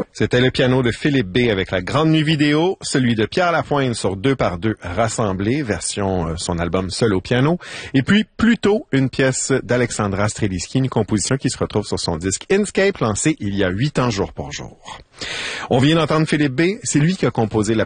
C'était le piano de Philippe B. avec la Grande Nuit vidéo, celui de Pierre Lapointe sur 2x2 rassemblé, version son album Seul au piano, et puis plus tôt une pièce d'Alexandra Streliski, une composition qui se retrouve sur son disque Inscape, lancé il y a 8 ans jour pour jour. On vient d'entendre Philippe B., c'est lui qui a composé la